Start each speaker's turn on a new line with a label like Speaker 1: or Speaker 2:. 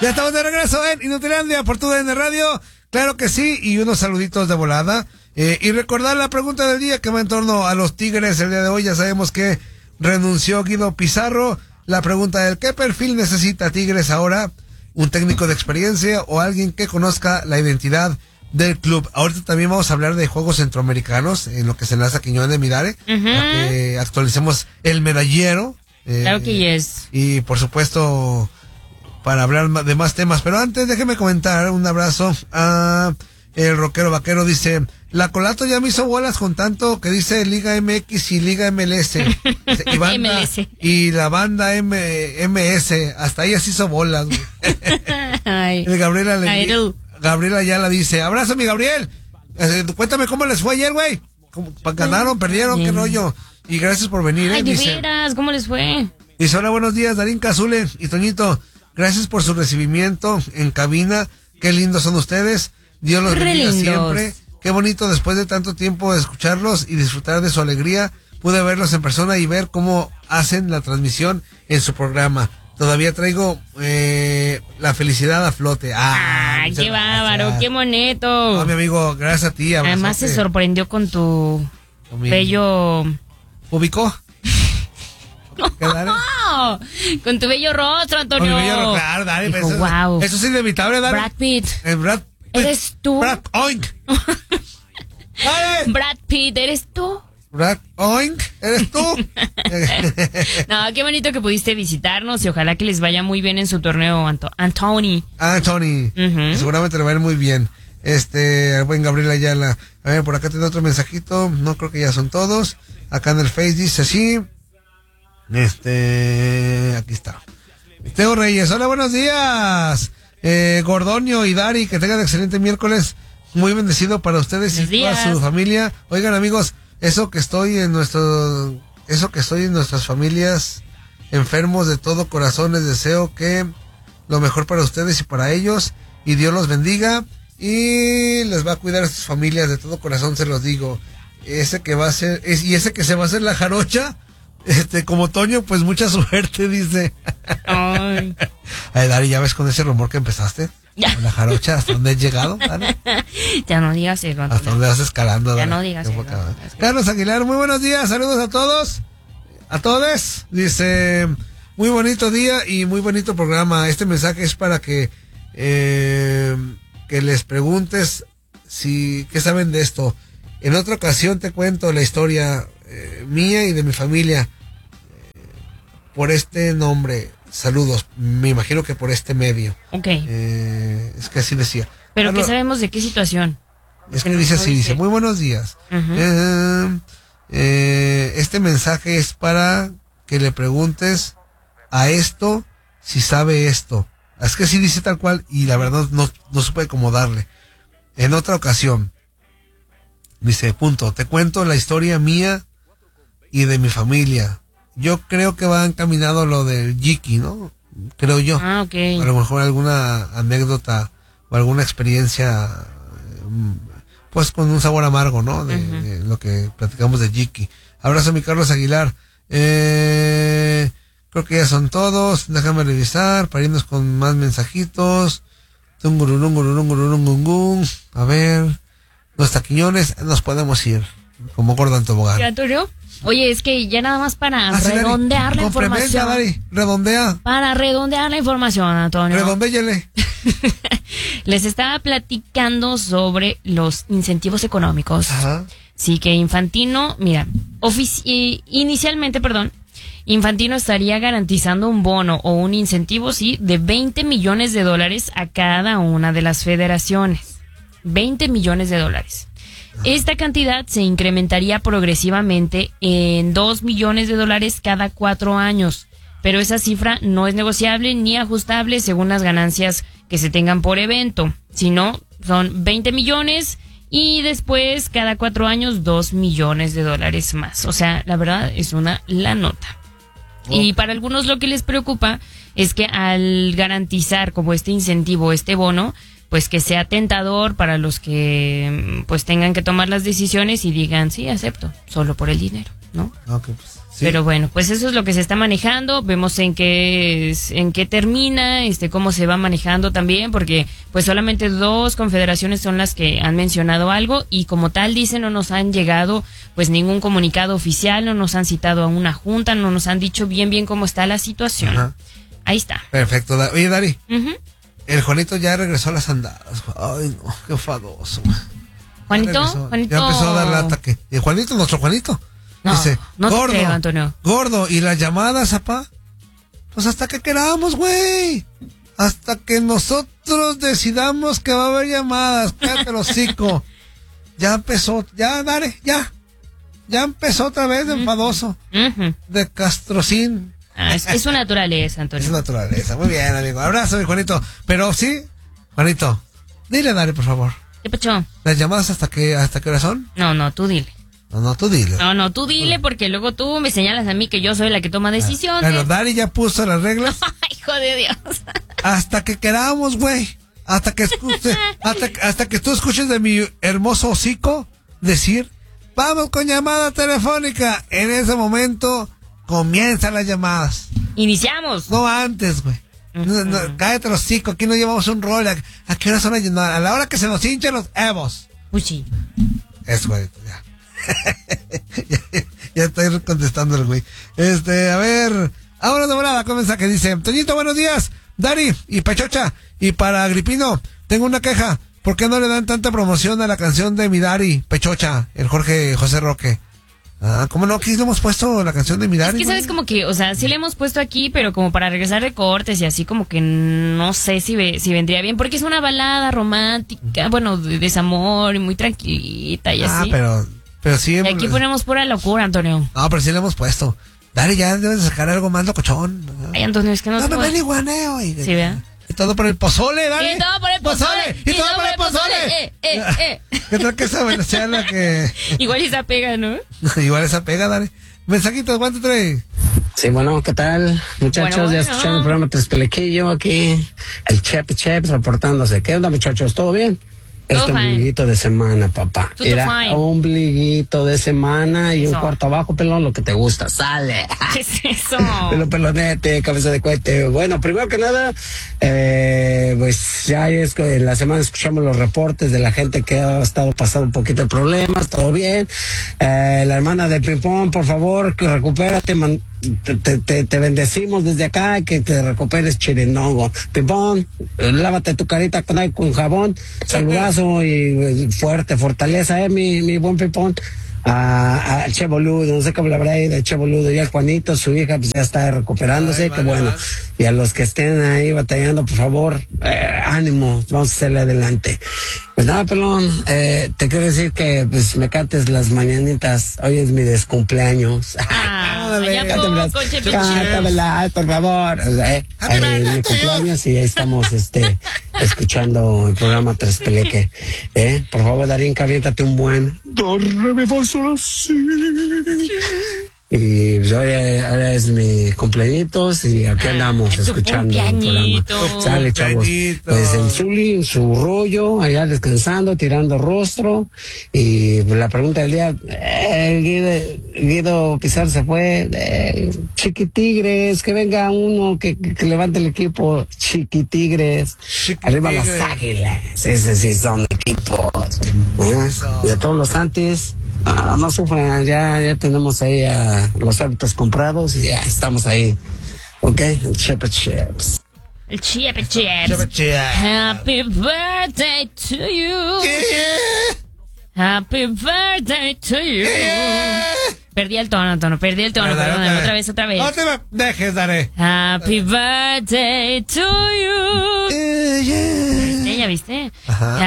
Speaker 1: Ya estamos de regreso en Inutilandia por TUDN Radio. Claro que sí, y unos saluditos de volada. Y recordar la pregunta del día que va en torno a los Tigres el día de hoy. Ya sabemos que renunció Guido Pizarro. La pregunta del ¿qué perfil necesita Tigres ahora? ¿Un técnico de experiencia o alguien que conozca la identidad del club? Ahorita también vamos a hablar de juegos centroamericanos, en lo que se enlaza Quiñones de Midare, para que actualicemos el medallero.
Speaker 2: Claro que yes.
Speaker 1: Y por supuesto, para hablar de más temas. Pero antes, déjeme comentar un abrazo a el rockero vaquero. Dice, la Colato ya me hizo bolas con tanto que dice Liga MX y Liga MLS. Y, banda,
Speaker 2: MLS.
Speaker 1: Y la banda MS. Hasta ella se hizo bolas.
Speaker 2: Ay,
Speaker 1: El Gabriela ya la dice, abrazo mi Gabriel. Cuéntame cómo les fue ayer, güey. ¿Ganaron, perdieron?
Speaker 2: Bien.
Speaker 1: ¿Qué rollo? Y gracias por venir.
Speaker 2: ay, de
Speaker 1: Dice,
Speaker 2: veras, ¿cómo les fue?
Speaker 1: dice, hola, buenos días, Darín Cazule y Toñito. Gracias por su recibimiento en cabina. Qué lindos son ustedes. Dios los
Speaker 2: Re
Speaker 1: bendiga
Speaker 2: lindos.
Speaker 1: siempre. Qué bonito después de tanto tiempo de escucharlos y disfrutar de su alegría. Pude verlos en persona y ver cómo hacen la transmisión en su programa. Todavía traigo la felicidad a flote.
Speaker 2: Ay,
Speaker 1: muchas
Speaker 2: qué bárbaro,
Speaker 1: gracias.
Speaker 2: qué bonito.
Speaker 1: No, mi amigo, gracias a ti.
Speaker 2: Además se sorprendió con tu bello...
Speaker 1: ¿Ubicó? ¿Qué, dale?
Speaker 2: ¡Oh! Con tu bello rostro, Antonio.
Speaker 1: Con mi bello rostro, dale,
Speaker 2: Dijo,
Speaker 1: eso,
Speaker 2: wow.
Speaker 1: eso es inevitable, dale.
Speaker 2: Brad Pitt.
Speaker 1: Brad Pitt.
Speaker 2: ¿Eres tú?
Speaker 1: Brad Oink. Dale.
Speaker 2: Brad Pitt, ¿eres tú?
Speaker 1: Brad Oink, ¿eres tú?
Speaker 2: No, qué bonito que pudiste visitarnos y ojalá que les vaya muy bien en su torneo, Anthony.
Speaker 1: Tony.
Speaker 2: Ujú.
Speaker 1: Seguramente le va a ir muy bien. El buen Gabriel Ayala. A ver, por acá tengo otro mensajito. No creo que ya son todos. Acá en el Face dice así. Aquí está. Teo Reyes, hola, buenos días. Gordonio y Dari, que tengan excelente miércoles. Muy bendecido para ustedes
Speaker 2: Buenos
Speaker 1: y toda
Speaker 2: días.
Speaker 1: su familia. Oigan, amigos, eso que estoy en nuestras familias enfermos de todo corazón, les deseo que lo mejor para ustedes y para ellos, y Dios los bendiga y les va a cuidar a sus familias de todo corazón, se los digo. Ese que va a ser, y ese que se va a hacer la jarocha, como Toño, pues mucha suerte, dice.
Speaker 2: Ay.
Speaker 1: Ay, Dari, ¿ya ves con ese rumor que empezaste?
Speaker 2: Ya.
Speaker 1: La jarocha, ¿hasta dónde has llegado, Dari?
Speaker 2: Ya no digas eso,
Speaker 1: ¿Hasta
Speaker 2: Antonio.
Speaker 1: dónde vas escalando,
Speaker 2: Ya
Speaker 1: Dari?
Speaker 2: no digas
Speaker 1: Qué
Speaker 2: eso.
Speaker 1: poca madre. Carlos Aguilar, muy buenos días, saludos a todos, a todos. Dice, muy bonito día y muy bonito programa. Este mensaje es para que les preguntes qué saben de esto. En otra ocasión te cuento la historia mía y de mi familia por este nombre. Saludos, me imagino que por este medio.
Speaker 2: Ok,
Speaker 1: Es que así decía.
Speaker 2: pero
Speaker 1: Carlos,
Speaker 2: ¿qué sabemos de qué situación?
Speaker 1: es que
Speaker 2: no
Speaker 1: dice así,
Speaker 2: dice.
Speaker 1: dice, muy buenos días.
Speaker 2: Ujú.
Speaker 1: Este mensaje es para que le preguntes a esto si sabe esto. Es que sí dice tal cual y la verdad no supe cómo darle. En otra ocasión, dice, punto, te cuento la historia mía y de mi familia. Yo creo que va encaminado lo del Jiki, ¿no? Creo yo.
Speaker 2: Ah, ok.
Speaker 1: A lo mejor alguna anécdota o alguna experiencia, pues con un sabor amargo, ¿no? De lo que platicamos de Jiki. Abrazo, mi Carlos Aguilar. Creo que ya son todos. Déjame revisar para irnos con más mensajitos. A ver. Los taquiñones, nos podemos ir. Como Gordon Tobogán.
Speaker 2: ¿Qué, Antonio? Oye, es que ya nada más para
Speaker 1: Sí, Dari,
Speaker 2: redondear la
Speaker 1: complementa,
Speaker 2: información.
Speaker 1: Dari, redondea.
Speaker 2: Para redondear la información, Antonio.
Speaker 1: Redondéyele.
Speaker 2: Les estaba platicando sobre los incentivos económicos.
Speaker 1: Ajá.
Speaker 2: Sí, que Infantino, mira, inicialmente, Infantino estaría garantizando un bono o un incentivo, sí, de $20 millones a cada una de las federaciones. $20 millones. Esta cantidad se incrementaría progresivamente en $2 millones cada 4 años, pero esa cifra no es negociable ni ajustable según las ganancias que se tengan por evento, sino son 20 millones y después cada 4 años $2 millones más. O sea, la verdad es la nota. Y para algunos lo que les preocupa es que al garantizar como este incentivo, este bono, pues que sea tentador para los que pues tengan que tomar las decisiones y digan, sí, acepto, solo por el dinero, ¿no?
Speaker 1: Ok, pues Sí.
Speaker 2: Pero bueno, pues eso es lo que se está manejando. Vemos en qué termina, cómo se va manejando también, porque pues solamente 2 confederaciones son las que han mencionado algo y como tal dicen no nos han llegado pues ningún comunicado oficial, no nos han citado a una junta, no nos han dicho bien cómo está la situación.
Speaker 1: Ajá.
Speaker 2: Ahí está.
Speaker 1: Perfecto. Oye, Dari,
Speaker 2: Ujú.
Speaker 1: el Juanito ya regresó a las andadas. Ay, no, qué fadoso.
Speaker 2: Juanito.
Speaker 1: Ya empezó a darle ataque. Y Juanito, nuestro Juanito.
Speaker 2: No,
Speaker 1: Dice,
Speaker 2: no te
Speaker 1: gordo,
Speaker 2: creo, Antonio.
Speaker 1: Gordo, ¿y las llamadas, apá? Pues hasta que queramos, güey. Hasta que nosotros decidamos que va a haber llamadas. Cállate el hocico. Ya empezó, ya, dale, ya. Ya empezó otra vez de enfadoso.
Speaker 2: Ujú.
Speaker 1: De castrocín.
Speaker 2: Es su naturaleza, Antonio.
Speaker 1: Es naturaleza. Muy bien, amigo. Abrazo, mi Juanito. Pero sí, Juanito, dile, dale, por favor.
Speaker 2: ¿Qué pacho?
Speaker 1: ¿Las llamadas hasta qué hora son?
Speaker 2: No, tú dile.
Speaker 1: No, tú dile.
Speaker 2: No, tú dile porque luego tú me señalas a mí que yo soy la que toma decisiones.
Speaker 1: Bueno, Dari ya puso las reglas.
Speaker 2: Hijo de Dios.
Speaker 1: Hasta que queramos, güey. Hasta que tú escuches de mi hermoso hocico decir, vamos con llamada telefónica. En ese momento comienzan las llamadas.
Speaker 2: Iniciamos.
Speaker 1: No antes, güey. No, cállate los hocico, aquí no llevamos un rol. ¿A qué hora son las llamadas? A la hora que se nos hinchen los evos.
Speaker 2: Uy, sí.
Speaker 1: Eso, güey, ya. ya estoy contestando el güey. A ver, ahora de volada con mensaje. Dice, Toñito, buenos días, Dari y Pechocha. Y para Agripino, tengo una queja. ¿Por qué no le dan tanta promoción a la canción de mi Dari, Pechocha, el Jorge José Roque? ¿Cómo no? Aquí le hemos puesto la canción de mi Dari.
Speaker 2: Es que sabes como que, o sea, sí le hemos puesto aquí, pero como para regresar de cortes y así como que no sé si vendría bien, porque es una balada romántica, bueno, de desamor y muy tranquilita y así.
Speaker 1: Pero sí.
Speaker 2: Y aquí ponemos pura locura, Antonio.
Speaker 1: No, pero sí le hemos puesto. Dari, ya debes de sacar algo más locochón.
Speaker 2: Ay, Antonio, es que no
Speaker 1: No
Speaker 2: te
Speaker 1: me ven iguaneo.
Speaker 2: Sí, ¿verdad?
Speaker 1: Y todo por el pozole, Dari.
Speaker 2: Y todo por el pozole.
Speaker 1: Y todo por el pozole. ¿Qué tal que esa venezolana que...
Speaker 2: Igual esa pega, ¿no?
Speaker 1: Igual esa pega, Dari. Mensajitos, ¿cuánto trae?
Speaker 3: Sí, bueno, ¿qué tal? Muchachos,
Speaker 2: Bueno.
Speaker 3: ya escucharon el programa Tres Pelequillo aquí, el Chep reportándose. ¿Qué onda, muchachos? ¿Todo bien?
Speaker 2: Todo
Speaker 3: Este
Speaker 2: fine.
Speaker 3: ombliguito de semana, papá.
Speaker 2: Todo
Speaker 3: Era
Speaker 2: fine.
Speaker 3: ombliguito de semana y un
Speaker 2: Eso.
Speaker 3: cuarto abajo, pelón, lo que te gusta. ¡Sale!
Speaker 2: ¿Qué es eso?
Speaker 3: Pelonete, cabeza de cohete. Bueno, primero que nada, pues ya es que en la semana escuchamos los reportes de la gente que ha estado pasando un poquito de problemas, todo bien. La hermana de Pipón, por favor, que recupérate, te bendecimos desde acá, que te recuperes, Chirinongo. Pipón, lávate tu carita con jabón, saludazo y fuerte, fortaleza, mi buen Pipón. A Che Boludo, no sé cómo le habrá ido a Che Boludo, y al Juanito, su hija, pues ya está recuperándose, que bueno. Y a los que estén ahí batallando, por favor, ánimo, vamos a hacerle adelante. Pues nada, pelón, te quiero decir que pues me cantes las mañanitas, hoy es mi descumpleaños.
Speaker 2: Ya
Speaker 3: Cántamelas,
Speaker 2: poco, Chepe.
Speaker 3: cántamelas, por favor. Mi cumpleaños y ahí estamos escuchando el programa Tres Peleque. Por favor, Darín, aviéntate un buen do, re, mi, fa, sol, si. Y pues ahora es mi cumpleañitos y aquí andamos
Speaker 2: tu
Speaker 3: escuchando el
Speaker 2: cumpleañito.
Speaker 3: programa. Sale, chavos.
Speaker 1: Cumpleañito.
Speaker 3: Pues el Zuli, en su rollo, allá descansando, tirando rostro. Y pues, la pregunta del día, Guido Pizarro se fue. Chiquitigres, que venga uno que levante el equipo. Chiquitigres. Arriba las águilas. Ese sí son equipos. Y a todos los antes. No sufran, ya tenemos ahí a los hábitos comprados y ya estamos ahí. Ok, el Chepe Chips.
Speaker 2: El Chepe Chips. Happy birthday to you. Happy birthday to you. Perdí el tono, perdí el tono. Perdón, otra vez.
Speaker 1: No te me dejes, Daré.
Speaker 2: Happy birthday to you. ¿Ya viste?
Speaker 1: Ajá.